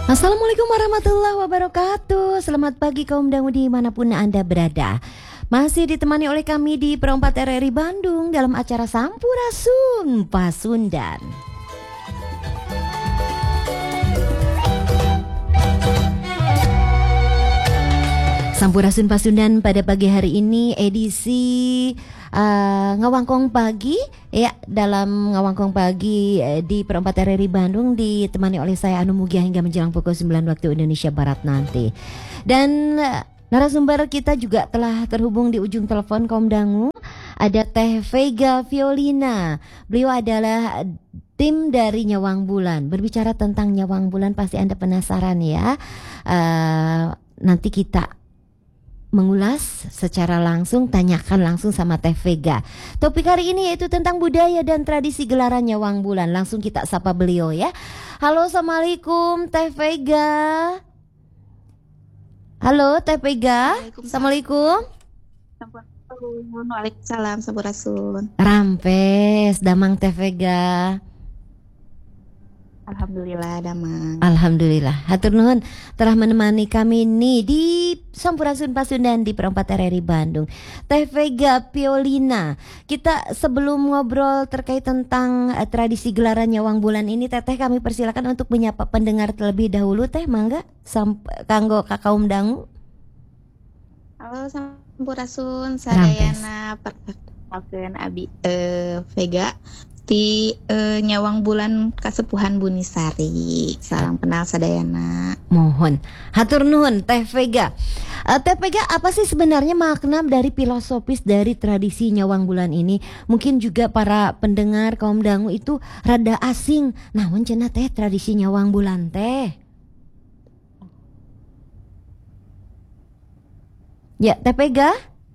Assalamualaikum warahmatullahi wabarakatuh. Selamat pagi kaum dangu dimanapun Anda berada. Masih ditemani oleh kami di Perempat RRI Bandung dalam acara Sampurasun Pasundan. Sampurasun Pasundan pada pagi hari ini edisi Ngawangkong Pagi ya, dalam Ngawangkong Pagi di Perempat RRI Bandung ditemani oleh saya Anu Mugia hingga menjelang pukul 9 waktu Indonesia Barat nanti. Dan narasumber kita juga telah terhubung di ujung telepon kaum dangu. Ada Teh Vega Violina. Beliau adalah tim dari Nyawang Bulan. Berbicara tentang Nyawang Bulan pasti Anda penasaran ya. Nanti kita mengulas secara langsung, tanyakan langsung sama Teh Vega. Topik hari ini yaitu tentang budaya dan tradisi gelaran Nyawang Bulan. Langsung kita sapa beliau ya. Halo, assalamualaikum Teh Vega. Halo Teh Vega. Assalamualaikum. Waalaikumsalam, sampurasun. Rampes, damang Teh Vega. Alhamdulillah damang. Alhamdulillah. Hatur nuhun telah menemani kami nih di Sampurasun Pasundan di Perempat RRI Bandung. Teh Vega Violina. Kita sebelum ngobrol terkait tentang tradisi gelaran Nyawang Bulan ini, Teteh kami persilakan untuk menyapa pendengar terlebih dahulu. Teh mangga kanggo kakaum dangu. Halo sampurasun, sadayana perkenalkeun abi Vega di Nyawang Bulan Kasepuhan Bunisari. Salam kenal sadayana. Mohon hatur nuhun Teh Vega. Teh Vega, apa sih sebenarnya makna dari filosofis dari tradisi Nyawang Bulan ini? Mungkin juga para pendengar kaum dangu itu rada asing. Naon cenah teh tradisi Nyawang Bulan teh? Ya, Teh Vega?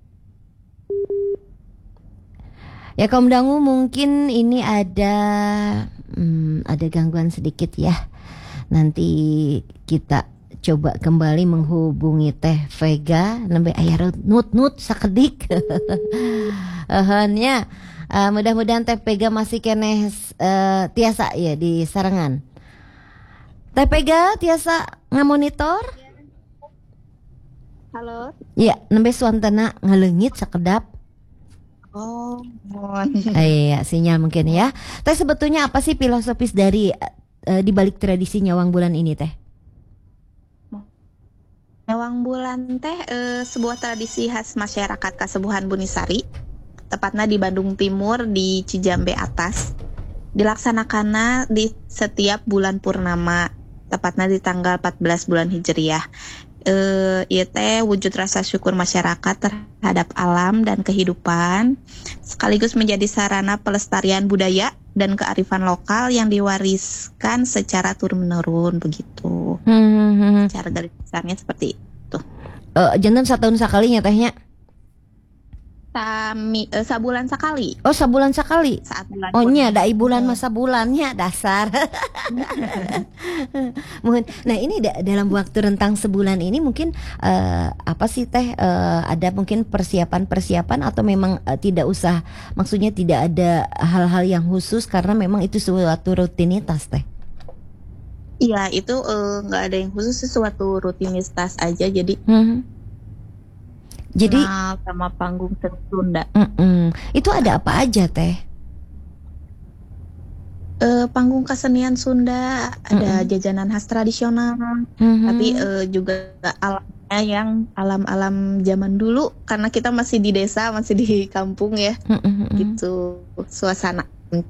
Ya kaum dangu, mungkin ini ada gangguan sedikit ya. Nanti kita coba kembali menghubungi Teh Vega. Nembe aya nut sakedik. Ya, mudah-mudahan Teh Vega masih keneh tiasa ya di sarangan. Teh Vega tiasa ngamonitor? Halo. Ya, nembe suantana ngaleungit sakedap. Oh, mohon. Iya, sinyal mungkin ya. Teh sebetulnya apa sih filosofis dari di balik tradisi Nyawang Bulan ini, Teh? Nyawang Bulan teh sebuah tradisi khas masyarakat Kasepuhan Bunisari, tepatnya di Bandung Timur di Cijambe Atas. Dilaksanakan di setiap bulan purnama, tepatnya di tanggal 14 bulan Hijriah. Ieu teh wujud rasa syukur masyarakat terhadap alam dan kehidupan, sekaligus menjadi sarana pelestarian budaya dan kearifan lokal yang diwariskan secara turun-menurun begitu. Cara garis besarnya seperti itu. Jantan setahun sekalinya tehnya? Sabulan sekali. Oh, sabulan sekali. Saat bulan. Oh nya dai bulan masa bulannya dasar. Nah ini dalam waktu rentang sebulan ini mungkin apa sih Teh, ada mungkin persiapan atau memang tidak usah, maksudnya tidak ada hal-hal yang khusus karena memang itu suatu rutinitas Teh? Iya, itu nggak ada yang khusus, sesuatu rutinitas aja. Jadi sama panggung seni Sunda. Itu ada apa aja Teh? Panggung kesenian Sunda, ada jajanan khas tradisional, tapi juga alamnya yang alam-alam zaman dulu, karena kita masih di desa, masih di kampung ya, gitu suasana.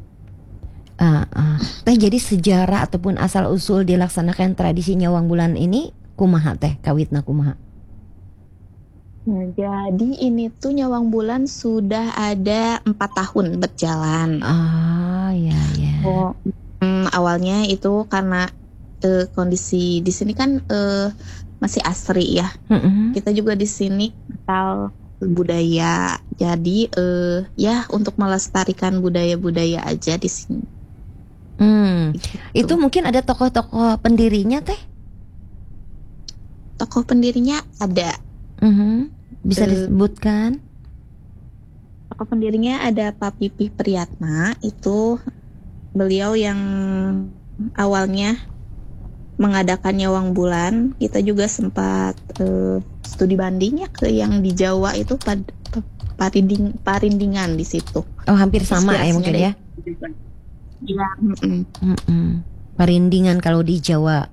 Teh, jadi sejarah ataupun asal usul dilaksanakan tradisi Nyawang Bulan ini kumaha Teh, kawitna kumaha? Nah, jadi ini tuh Nyawang Bulan sudah ada 4 tahun berjalan. Ya. Awalnya itu karena kondisi di sini kan masih asri ya. Kita juga di sini kental budaya. Jadi ya untuk melestarikan budaya-budaya aja di sini. Gitu. Itu mungkin ada tokoh-tokoh pendirinya Teh? Tokoh pendirinya ada. Bisa disebutkan? Tokoh pendirinya ada Pak Pipih Priyatna. Itu beliau yang awalnya mengadakan nyawang bulan, kita juga sempat studi bandingnya ke yang di Jawa itu Parindingan di situ. Oh, hampir sama ya mungkin ya. Iya. Parindingan kalau di Jawa.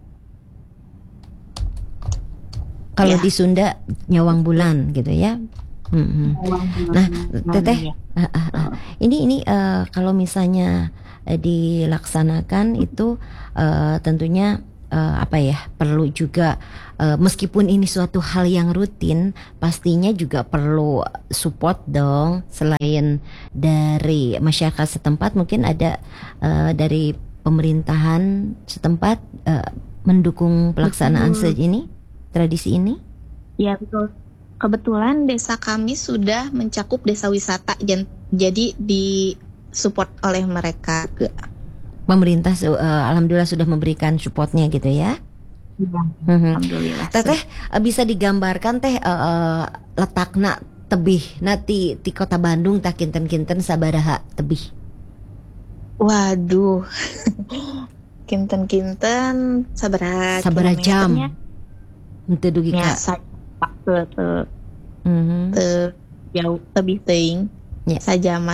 Kalau di Sunda nyawang bulan gitu ya. Nah, Teteh, ini kalau misalnya dilaksanakan itu tentunya perlu juga meskipun ini suatu hal yang rutin, pastinya juga perlu support dong. Selain dari masyarakat setempat, mungkin ada dari pemerintahan setempat mendukung pelaksanaan tradisi ini. Ya, betul. Kebetulan desa kami sudah mencakup desa wisata, jadi disupport oleh mereka. Pemerintah alhamdulillah sudah memberikan supportnya gitu ya. Alhamdulillah. Teteh bisa digambarkan teh letakna tebih nanti di kota Bandung tak kinten-kinten sabaraha tebih. Waduh. Kinten-kinten sabaraha jam. Untuk dugi ya, jauh lebih teuing. Ya. Sajam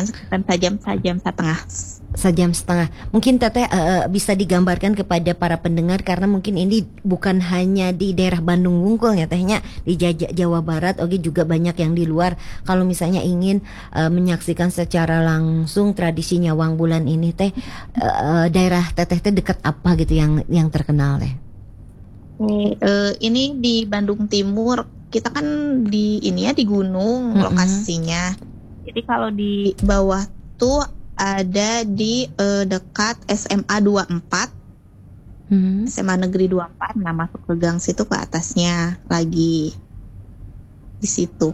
setengah. Mungkin Teteh bisa digambarkan kepada para pendengar karena mungkin ini bukan hanya di daerah Bandung Wungkul ya Tehnya, di Jawa Barat oke juga banyak yang di luar. Kalau misalnya ingin menyaksikan secara langsung tradisi nyawang bulan ini Teh, daerah Teteh teh dekat apa gitu yang terkenal Teh? Ini di Bandung Timur, kita kan di gunung lokasinya. Jadi kalau di bawah tuh ada di dekat SMA 24, SMA Negeri 24. Nah masuk ke gang situ ke atasnya lagi di situ.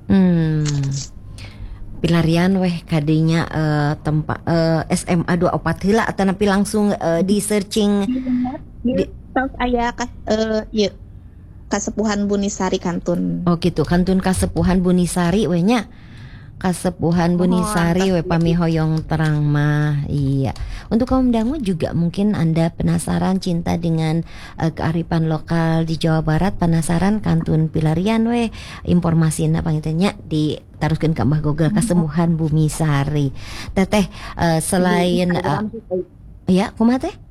Pilarian weh kadinya tempat SMA 24 heula atau napi langsung di searching Terus ayah Kasepuhan Bunisari Kantun. Oh gitu, Kantun Kasepuhan Bunisari wehnya. Kasepuhan Bunisari we pamihoyong terang mah. Iya. Untuk kaum dangu juga mungkin Anda penasaran cinta dengan kearifan lokal di Jawa Barat, penasaran Kantun Pilarian we informasinya pangitnya ditaruhkeun ka Mbah Google Kasepuhan Bumisari. Teteh selain ya kumaha teh?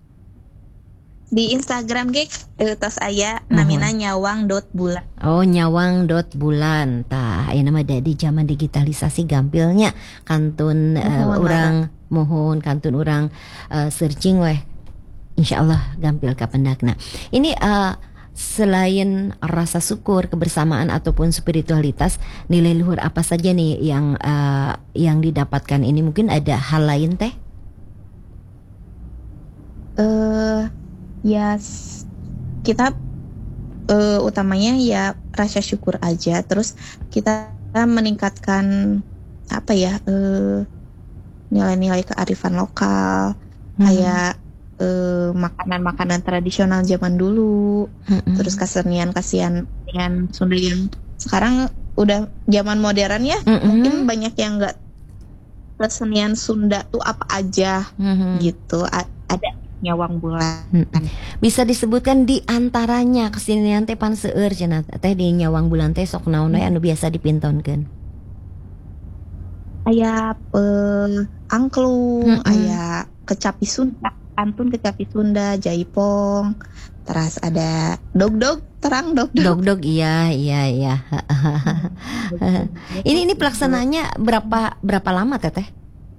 Di Instagram tos aya namina nyawang.bulan. Oh, nyawang.bulan. Tah, aya nama di zaman digitalisasi gampilnya kantun urang mohon kantun urang searching weh. Insyaallah gampil ka pendakna. Ini selain rasa syukur, kebersamaan ataupun spiritualitas, nilai luhur apa saja nih yang didapatkan ini? Mungkin ada hal lain teh? Ya kita utamanya ya rasa syukur aja, terus kita meningkatkan nilai-nilai kearifan lokal kayak makanan-makanan tradisional zaman dulu, terus kesenian Sunda yang sekarang udah zaman modern ya, mungkin banyak yang nggak kesenian Sunda tuh apa aja gitu, ada nyawang bulan. Bisa disebutkan di antaranya kesenian teh pan seueur cenah teh di nyawang bulan teh sok naon we anu biasa dipintonkeun? Aya angklung, aya kecapi Sunda, kantun kecapi Sunda, jaipong, terus ada dogdog, terang dogdog. Dogdog iya. Ini pelaksanaannya berapa lama Teteh?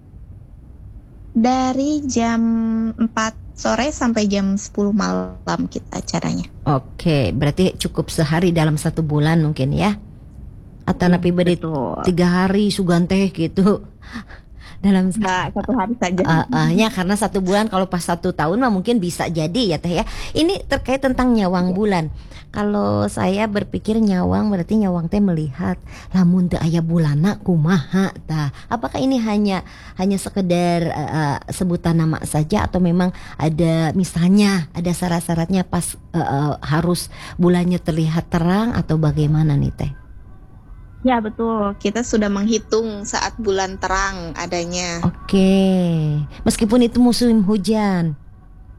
Dari jam 4 sore sampai jam 10 malam kita acaranya. Oke, berarti cukup sehari dalam 1 bulan mungkin ya? Atau napi bade 3 hari sugan teh gitu. Dalam 1 hari saja. Ya karena 1 bulan, kalau pas 1 tahun mah mungkin bisa jadi ya teh ya. Ini terkait tentang nyawang bulan. Kalau saya berpikir nyawang berarti nyawang teh melihat lamun teu aya bulana kumaha tah. Apakah ini hanya sekedar sebutan nama saja atau memang ada misalnya ada syarat-syaratnya pas harus bulannya terlihat terang atau bagaimana nih teh? Ya betul, kita sudah menghitung saat bulan terang adanya. Oke, meskipun itu musim hujan.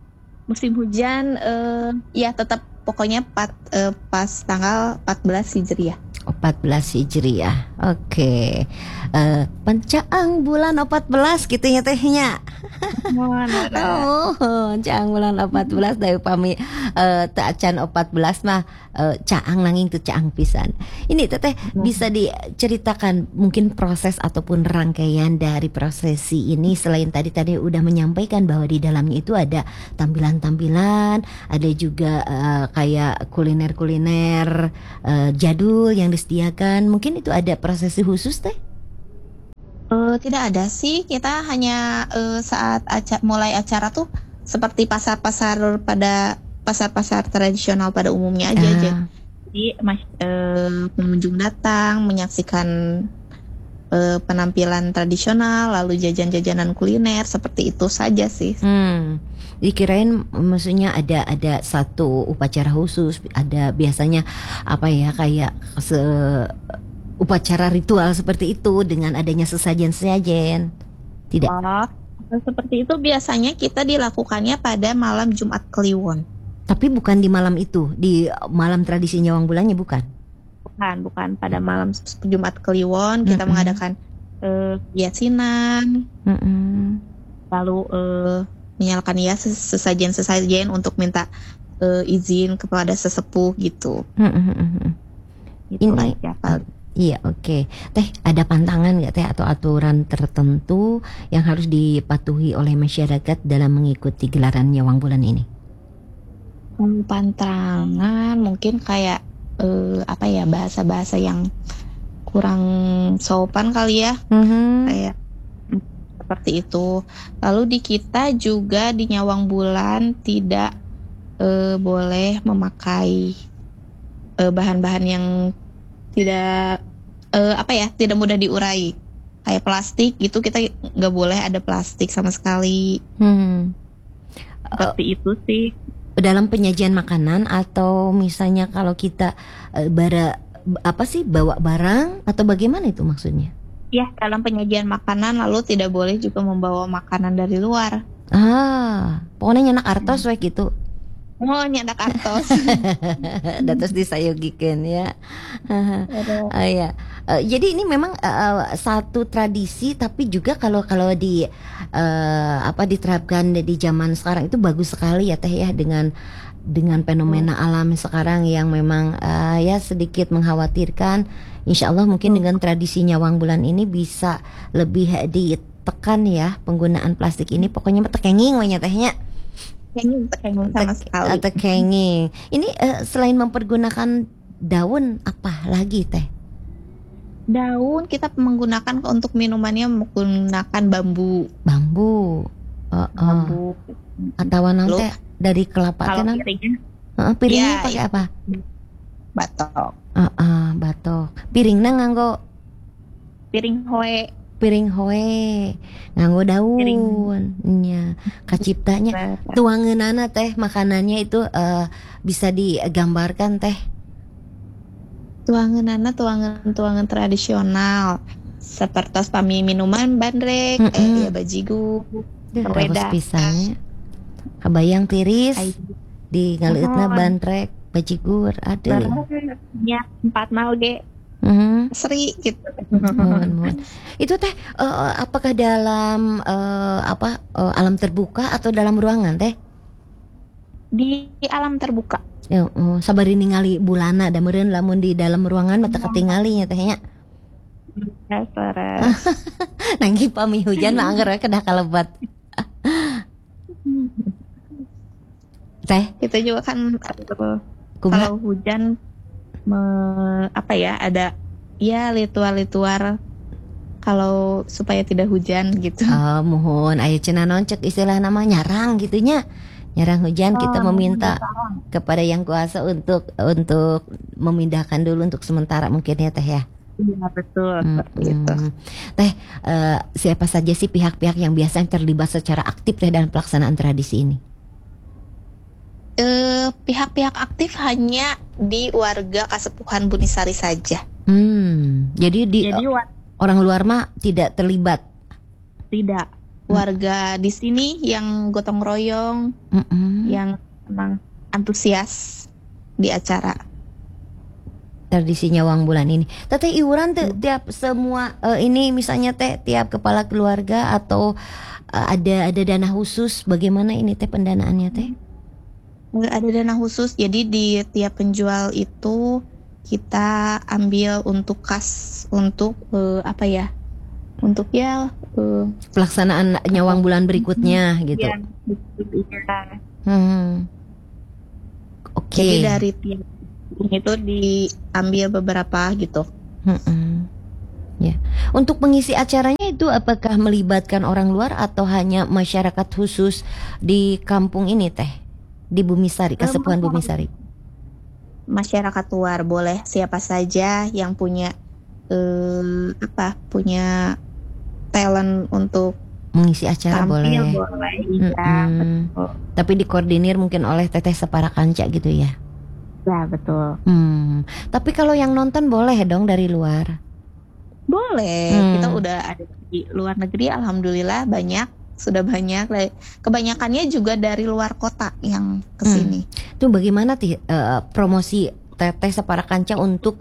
musim hujan ya tetap pokoknya pas tanggal 14 Hijriah. 14 Hijriah. Oke. Pencaang bulan 14 gitu ya tehnya. Oh, caang bulan 14 dari pami teu acan 14 mah caang nanging teu caang pisan. Ini teteh bisa diceritakan mungkin proses ataupun rangkaian dari prosesi ini, selain tadi udah menyampaikan bahwa di dalamnya itu ada tampilan-tampilan, ada juga kayak kuliner-kuliner jadul yang disediakan. Mungkin itu ada prosesi khusus teh? Tidak ada sih, kita hanya saat mulai acara tuh seperti pasar-pasar tradisional pada umumnya aja. Jadi pengunjung datang menyaksikan penampilan tradisional, lalu jajan-jajanan kuliner, seperti itu saja sih. Dikirain maksudnya ada satu upacara khusus, ada biasanya apa ya kayak upacara ritual seperti itu dengan adanya sesajen-sesajen. Tidak. Seperti itu biasanya kita dilakukannya pada malam Jumat Kliwon. Tapi bukan di malam itu, di malam tradisi nyawang bulannya bukan? Bukan. Pada malam Jumat Kliwon kita mengadakan yasinan, lalu menyalakan sesajen-sesajen untuk minta izin kepada sesepuh gitu. Itu aja. Iya, oke. Teh, ada pantangan nggak teh atau aturan tertentu yang harus dipatuhi oleh masyarakat dalam mengikuti gelaran nyawang bulan ini? Pantangan mungkin kayak bahasa-bahasa yang kurang sopan kali ya, kayak seperti itu. Lalu di kita juga di nyawang bulan tidak boleh memakai bahan-bahan yang tidak tidak mudah diurai, kayak plastik gitu. Kita nggak boleh ada plastik sama sekali. Seperti itu sih. Dalam penyajian makanan atau misalnya kalau kita bawa barang atau bagaimana itu maksudnya? Ya, dalam penyajian makanan, lalu tidak boleh juga membawa makanan dari luar. Pokoknya nyenak artos we gitu. Nyenak artos. Datos disayogikeun ya. Ya. Jadi ini memang satu tradisi, tapi juga kalau diterapkan di zaman sekarang itu bagus sekali ya teh ya, dengan fenomena alam sekarang yang memang ya sedikit mengkhawatirkan. Insya Allah mungkin dengan tradisi nyawang bulan ini bisa lebih ditekan ya penggunaan plastik ini. Pokoknya tekenging we nya tehnya. Tekenging sama sekali. Tekenging. Ini selain mempergunakan daun apa lagi teh? Daun kita menggunakan untuk minumannya menggunakan bambu. Bambu. Atau nanti dari kelapa. Kalau piringnya? Piringnya pakai apa? Batok. Batok. Piringnya nganggo piring hoe nganggo daun nya kaciptanya tuangeunana teh makanannya itu bisa digambarkan teh. Tuangan tradisional seperti pami minuman bandrek, bajigur, terus pisangnya kabayang tiris di ngaleutna bandrek bajigur ada nya 4 mal ge seri gitu. Itu teh apakah dalam alam terbuka atau dalam ruangan teh? Di alam terbuka. Sabari ningali bulana da meureun lamun di dalam ruangan mah teu katingali nya teh nya. Nanggi pami hujan mah angger kedah kalebat. Teh itu juga kan kalau hujan ada ya ritual kalau supaya tidak hujan gitu. Mohon aya cenah naon cek istilah nama nyarang gitunya. Nyarang hujan kita meminta kepada yang kuasa untuk memindahkan dulu untuk sementara mungkin ya teh ya. Iya betul seperti itu. Teh siapa saja sih pihak-pihak yang biasanya terlibat secara aktif teh dalam pelaksanaan tradisi ini? Pihak-pihak aktif hanya di warga Kasepuhan Bunisari saja. Jadi orang luar mah tidak terlibat. Tidak. Warga di sini yang gotong royong, yang memang antusias di acara. Tradisi nyawang bulan ini. Teteh iuran tiap semua ini misalnya teh tiap kepala keluarga atau ada dana khusus, bagaimana ini teh pendanaannya teh? Nggak ada dana khusus, jadi di tiap penjual itu kita ambil untuk kas untuk apa ya? Untuk ya Pelaksanaan nyawang bulan berikutnya gitu. ya, Oke. Jadi dari tiap itu diambil beberapa gitu. Ya. Untuk mengisi acaranya itu apakah melibatkan orang luar atau hanya masyarakat khusus di kampung ini teh? Di Bumisari, Kasepuhan Bumisari. Masyarakat luar boleh, siapa saja yang punya punya talent untuk mengisi acara boleh. Ya, betul. Tapi dikoordinir mungkin oleh Teteh Separa Kanca gitu ya. Ya, betul. Tapi kalau yang nonton boleh dong dari luar. Boleh. Kita udah ada di luar negeri, alhamdulillah sudah banyak. Kebanyakannya juga dari luar kota yang kesini. Itu bagaimana promosi Teteh Separa Kanca untuk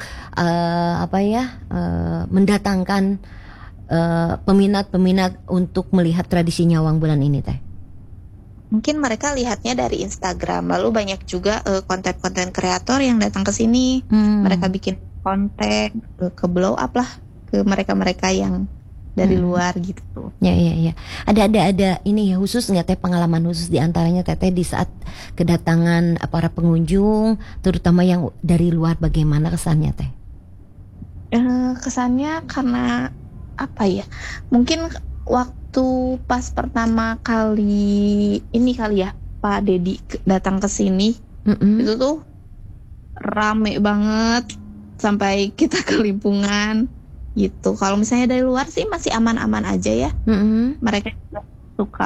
mendatangkan peminat-peminat untuk melihat tradisi nyawang bulan ini teh? Mungkin mereka lihatnya dari Instagram, lalu banyak juga konten-konten kreator yang datang ke sini. Mereka bikin konten ke blow up lah ke mereka-mereka yang dari luar gitu. Ya. Ada ini ya khusus nggak teh, pengalaman khusus diantaranya Teteh di saat kedatangan para pengunjung, terutama yang dari luar, bagaimana kesannya teh? Kesannya karena apa ya? Mungkin waktu pas pertama kali ini kali ya Pak Dedi datang ke sini, itu tuh rame banget sampai kita kelimpungan gitu. Kalau misalnya dari luar sih masih aman-aman aja ya. Mereka juga suka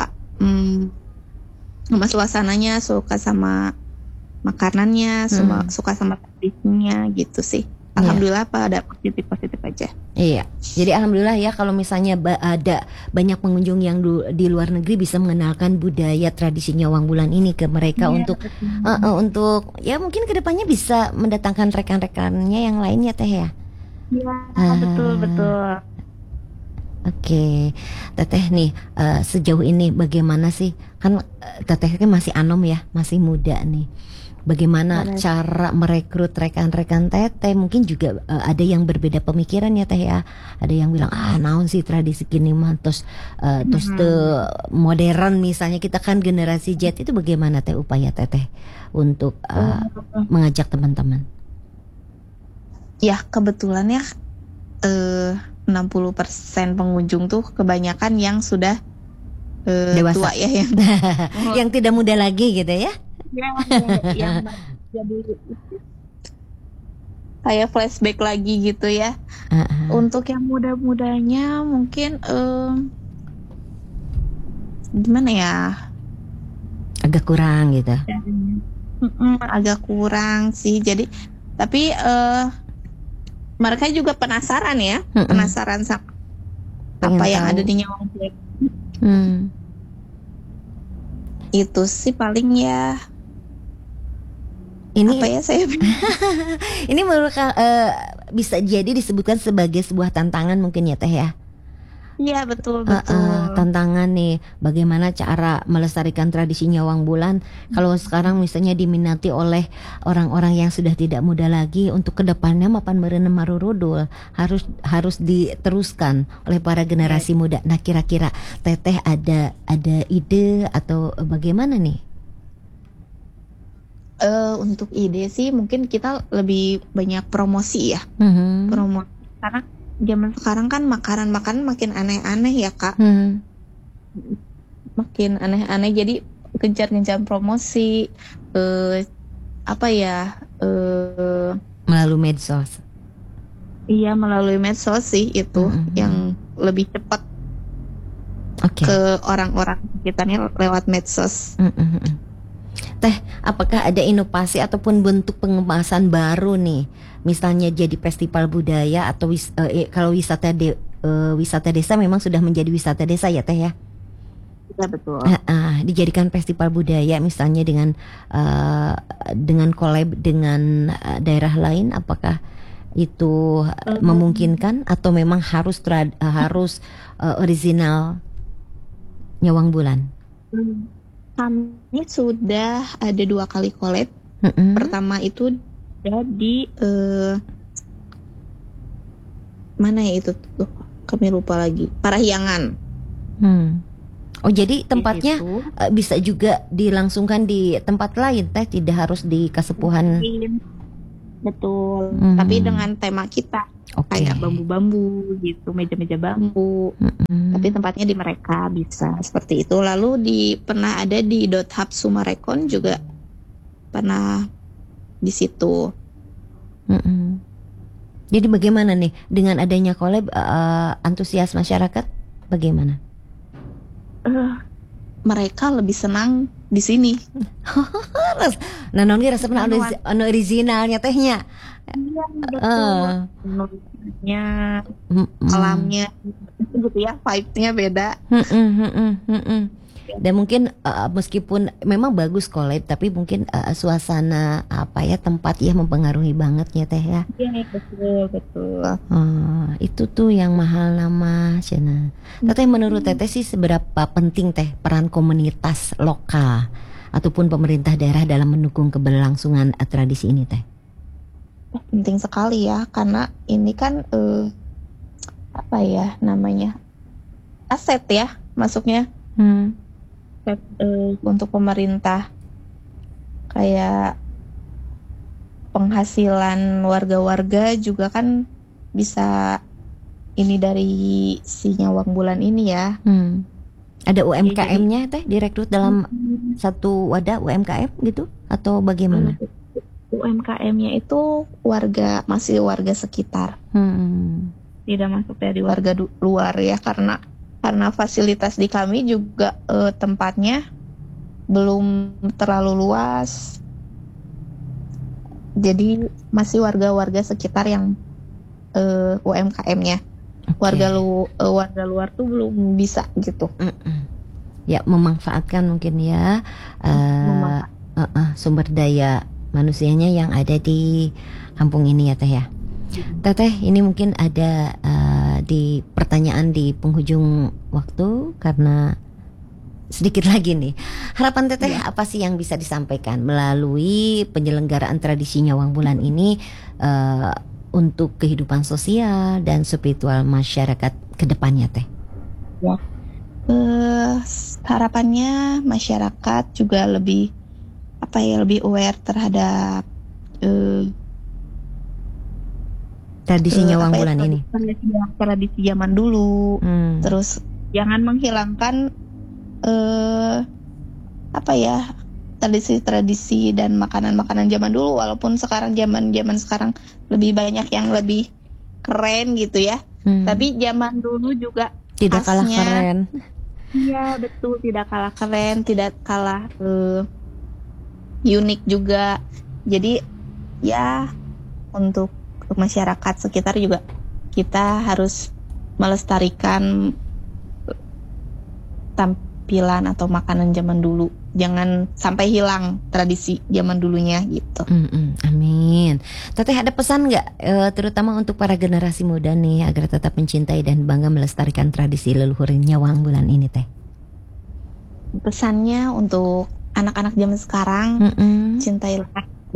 sama suasananya, suka sama makanannya, suka sama tradisinya gitu sih. Alhamdulillah pada positif aja. Iya, jadi alhamdulillah ya kalau misalnya ada banyak pengunjung yang di luar negeri bisa mengenalkan budaya tradisi nyawang bulan ini ke mereka untuk ya mungkin kedepannya bisa mendatangkan rekan-rekannya yang lainnya teh ya. Iya, betul. Oke, Teteh nih sejauh ini bagaimana sih? Kan Teteh kan masih anom ya, masih muda nih. Bagaimana cara merekrut rekan-rekan Teteh? Mungkin juga ada yang berbeda pemikiran ya Teh ya. Ada yang bilang naon sih tradisi gini mah terus modern, misalnya kita kan generasi Z. Itu bagaimana Teh upaya Teteh untuk mengajak teman-teman? Ya kebetulan ya 60% pengunjung tuh kebanyakan yang sudah dewasa, tua ya, yang tidak muda lagi gitu ya. Yang jadi kayak flashback lagi gitu ya. Untuk yang muda-mudanya mungkin gimana ya? Agak kurang gitu. Agak kurang sih. Jadi tapi mereka juga penasaran ya, penasaran sama apa yang ada di nyawang bulan. Itu sih paling ya. Ini apa ya saya ini bisa jadi disebutkan sebagai sebuah tantangan mungkin ya Teh ya. Iya betul. Tantangan nih, bagaimana cara melestarikan tradisi nyawang bulan kalau sekarang misalnya diminati oleh orang-orang yang sudah tidak muda lagi, untuk kedepannya mapan meureun marurudul harus diteruskan oleh para generasi muda. Nah kira-kira Teteh ada ide atau bagaimana nih? Untuk ide sih mungkin kita lebih banyak promosi ya. Promosi karena zaman sekarang kan makanan makin aneh-aneh ya Kak. Makin aneh-aneh, jadi gencar-gencar promosi melalui medsos. Iya, melalui medsos sih itu yang lebih cepat ke orang-orang sekitarnya lewat medsos. Teh, apakah ada inovasi ataupun bentuk pengemasan baru nih? Misalnya jadi festival budaya atau kalau wisata desa memang sudah menjadi wisata desa ya Teh ya? Ya betul. Dijadikan festival budaya misalnya dengan collab dengan daerah lain, apakah itu memungkinkan atau memang harus original Nyawang Bulan? Kami sudah ada 2 kali collab. Pertama itu di mana ya itu tuh? Kami lupa lagi. Parahyangan. Oh, jadi tempatnya bisa juga dilangsungkan di tempat lain, Teh, tidak harus di Kasepuhan. Betul. Tapi dengan tema kita. Kayak bambu-bambu gitu, meja-meja bambu. Tapi tempatnya di mereka bisa seperti itu. Lalu pernah ada di Hub Sumarekon juga pernah di situ. Jadi bagaimana nih dengan adanya collab, antusias masyarakat bagaimana? Mereka lebih senang di sini. Nah, nongki resep originalnya tehnya. Iya, betul. Menurutnya alamnya gitu ya, vibe-nya beda. Dan mungkin meskipun memang bagus collab, tapi mungkin suasana tempat ya mempengaruhi banget ya Teh ya. Iya, betul. Itu tuh yang mahal nama Cina. Teteh, menurut Teteh sih seberapa penting Teh peran komunitas lokal ataupun pemerintah daerah dalam mendukung keberlangsungan tradisi ini Teh? Penting sekali ya, karena ini kan aset ya masuknya. Untuk pemerintah, kayak penghasilan warga-warga juga kan bisa ini dari si Nyawang Bulan ini ya. Ada UMKM-nya Teh direkrut dalam satu wadah UMKM gitu atau bagaimana? UMKM-nya itu masih warga sekitar. Tidak masuk dari warga luar ya, karena fasilitas di kami juga tempatnya belum terlalu luas. Jadi masih warga-warga sekitar yang UMKM-nya. Warga luar tuh belum bisa gitu. Ya, memanfaatkan mungkin ya sumber daya manusianya yang ada di kampung ini ya Teh ya. Teteh, ini mungkin ada di pertanyaan di penghujung waktu karena sedikit lagi nih. Harapan Teteh apa sih yang bisa disampaikan melalui penyelenggaraan tradisi Nyawang Bulan ini untuk kehidupan sosial dan spiritual masyarakat ke depannya Teh? Ya. Harapannya masyarakat juga lebih aware terhadap tradisi Nyawang Bulan ini. Tradisi zaman dulu. Terus jangan menghilangkan tradisi-tradisi dan makanan-makanan zaman dulu, walaupun sekarang zaman sekarang lebih banyak yang lebih keren gitu ya. Tapi zaman dulu juga tidak kalah keren. Iya, betul, tidak kalah keren, tidak kalah unik juga. Jadi ya untuk masyarakat sekitar juga kita harus melestarikan tampilan atau makanan zaman dulu. Jangan sampai hilang tradisi zaman dulunya gitu. Amin. Teteh ada pesan nggak terutama untuk para generasi muda nih agar tetap mencintai dan bangga melestarikan tradisi leluhur Nyawang Bulan ini Teh? Pesannya untuk anak-anak zaman sekarang, cintailah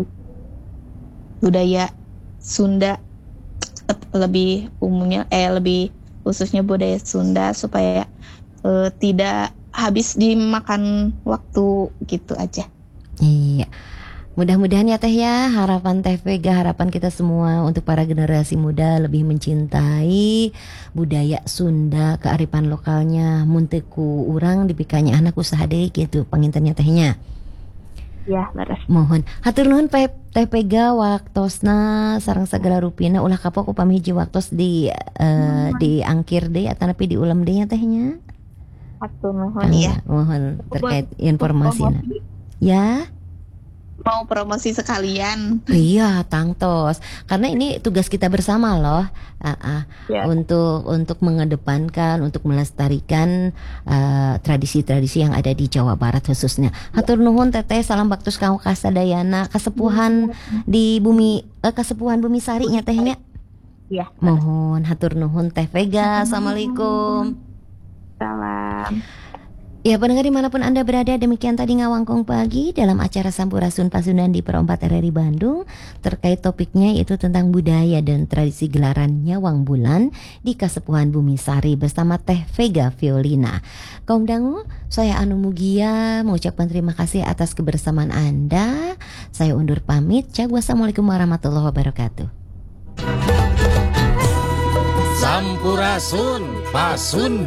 budaya Sunda, lebih umumnya lebih khususnya budaya Sunda, supaya tidak habis dimakan waktu gitu aja. Iya. Mudah-mudahan ya Teh ya, harapan Teh Vega, harapan kita semua untuk para generasi muda lebih mencintai budaya Sunda, kearifan lokalnya, munteku urang dipikanya anak usaha deh gitu pangintennya Tehnya. Ya, beres. Mohon hatur nuhun Teh Vega waktosna sareng sagala rupina ulah kapok upami hiji waktos di angkir deui atanapi diulam deui Tehnya. Hatur nuhun ya. Mohon terkait informasinya. Ya. Mau promosi sekalian. Iya, tangtos. Karena ini tugas kita bersama loh, Ya. untuk mengedepankan, untuk melestarikan tradisi-tradisi yang ada di Jawa Barat khususnya. Hatur nuhun Teteh, salam baktus kang kasadayana, kasepuhan di bumi, kasepuhan Bumi Sari nya tehnya. Ya. Mohon hatur nuhun Teh Vega. Assalamualaikum. Salam. Ya pendengar dimanapun Anda berada, demikian tadi Ngawangkong Pagi dalam acara Sampurasun Pasundan di Perempat RRI Bandung. Terkait topiknya yaitu tentang budaya dan tradisi gelaran Nyawang Bulan di Kasepuhan Bumi Sari bersama Teh Vega Violina. Kaum dangu, saya Anu Mugia mengucapkan terima kasih atas kebersamaan Anda. Saya undur pamit. Wassalamualaikum warahmatullahi wabarakatuh. Sampurasun Pasundan.